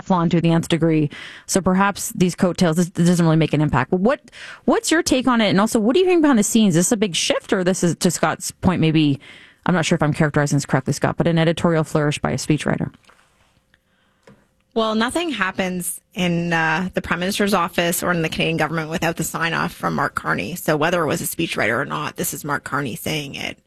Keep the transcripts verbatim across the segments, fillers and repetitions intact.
Teflon to the nth degree. So perhaps these coattails, this, this doesn't really make an impact. But what what's your take on it? And also, what do you think behind the scenes? Is this a big shift, or this is, to Scott's point, maybe, I'm not sure if I'm characterizing this correctly, Scott, but an editorial flourish by a speechwriter? Well, nothing happens in uh, the Prime Minister's office or in the Canadian government without the sign-off from Mark Carney. So whether it was a speechwriter or not, this is Mark Carney saying it.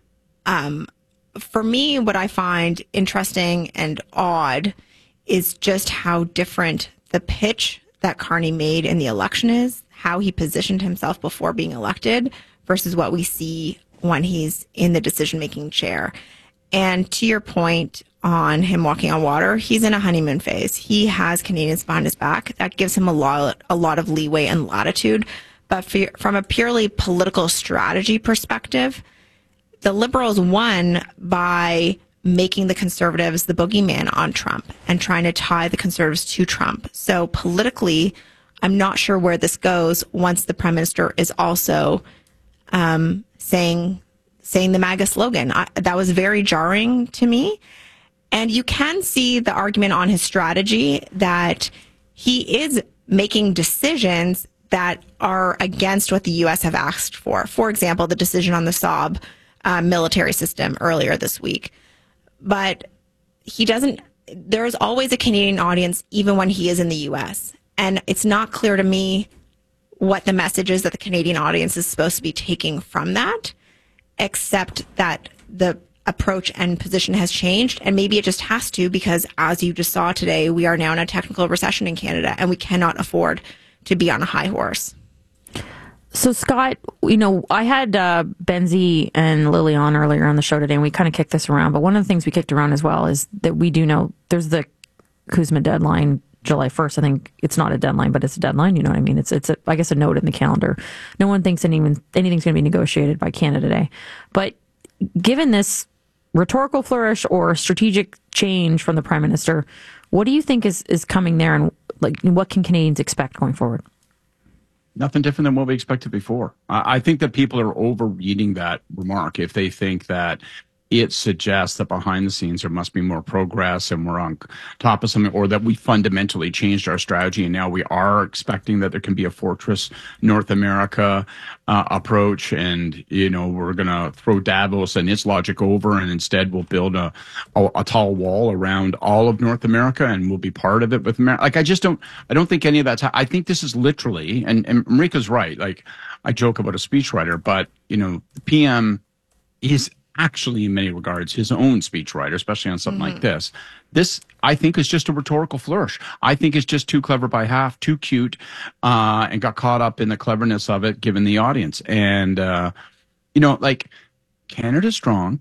Um, for me, what I find interesting and odd is just how different the pitch that Carney made in the election is, how he positioned himself before being elected versus what we see when he's in the decision-making chair. And to your point on him walking on water, he's in a honeymoon phase. He has Canadians behind his back. That gives him a lot, a lot of leeway and latitude. But for, from a purely political strategy perspective, the Liberals won by making the Conservatives the boogeyman on Trump and trying to tie the Conservatives to Trump. So politically, I'm not sure where this goes once the Prime Minister is also um, saying saying the MAGA slogan. I, that was very jarring to me. And you can see the argument on his strategy that he is making decisions that are against what the U S have asked for. For example, the decision on the Saab uh, military system earlier this week. But he doesn't, there's always a Canadian audience, even when he is in the U S. And it's not clear to me what the message is that the Canadian audience is supposed to be taking from that, except that the approach and position has changed. And maybe it just has to, because as you just saw today, we are now in a technical recession in Canada and we cannot afford to be on a high horse. So, Scott, you know, I had uh, Benzie and Lily on earlier on the show today, and we kind of kicked this around. But one of the things we kicked around as well is that we do know there's the Kuzma deadline, July first. I think it's not a deadline, but it's a deadline. You know what I mean? It's, it's a, I guess, a note in the calendar. No one thinks anything, anything's going to be negotiated by Canada today. But given this rhetorical flourish or strategic change from the Prime Minister, what do you think is, is coming there, and like what can Canadians expect going forward? Nothing different than what we expected before. I think that people are overreading that remark if they think that it suggests that behind the scenes there must be more progress and we're on top of something, or that we fundamentally changed our strategy and now we are expecting that there can be a fortress North America uh, approach, and you know we're going to throw Davos and its logic over, and instead we'll build a, a a tall wall around all of North America and we'll be part of it with America. Like I just don't, I don't think any of that's. I think this is literally, and, and Marika's right. Like I joke about a speechwriter, but you know the P M is actually, in many regards, his own speechwriter, especially on something mm-hmm. like this. This, I think, is just a rhetorical flourish. I think it's just too clever by half, too cute, uh, and got caught up in the cleverness of it, given the audience. And, uh, you know, like, Canada Strong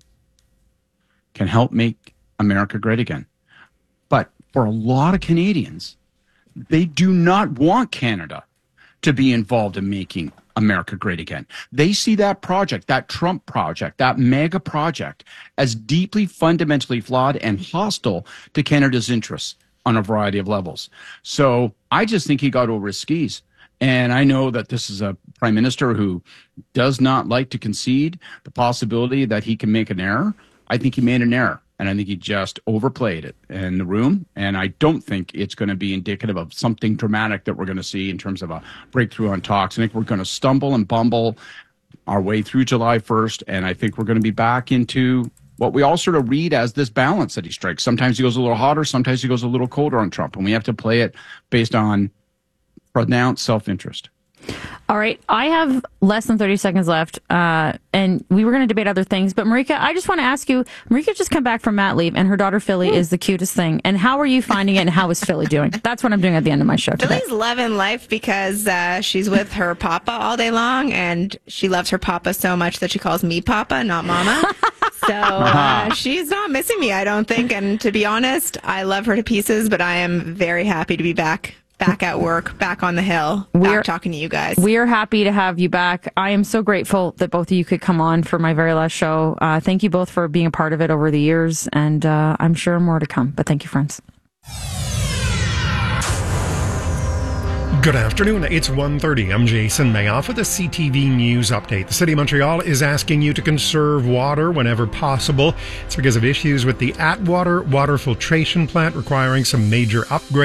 can help make America great again. But for a lot of Canadians, they do not want Canada to be involved in making America great again. They see that project, that Trump project, that mega project, as deeply fundamentally flawed and hostile to Canada's interests on a variety of levels. So I just think he got over his skis. And I know that this is a prime minister who does not like to concede the possibility that he can make an error. I think he made an error. And I think he just overplayed it in the room. And I don't think it's going to be indicative of something dramatic that we're going to see in terms of a breakthrough on talks. I think we're going to stumble and bumble our way through July first. And I think we're going to be back into what we all sort of read as this balance that he strikes. Sometimes he goes a little hotter. Sometimes he goes a little colder on Trump. And we have to play it based on pronounced self-interest. All right. I have less than thirty seconds left, uh, and we were going to debate other things. But Marika, I just want to ask you, Marika just come back from mat leave, and her daughter Philly is the cutest thing. And how are you finding it, and how is Philly doing? That's what I'm doing at the end of my show today. Philly's loving life because uh, she's with her papa all day long, and she loves her papa so much that she calls me papa, not mama. So uh, she's not missing me, I don't think. And to be honest, I love her to pieces, but I am very happy to be back. Back at work, back on the hill, back we're, talking to you guys. We are happy to have you back. I am so grateful that both of you could come on for my very last show. Uh, thank you both for being a part of it over the years, and uh, I'm sure more to come. But thank you, friends. Good afternoon. It's one thirty. I'm Jason Mayoff with a C T V News update. The City of Montreal is asking you to conserve water whenever possible. It's because of issues with the Atwater water filtration plant requiring some major upgrades.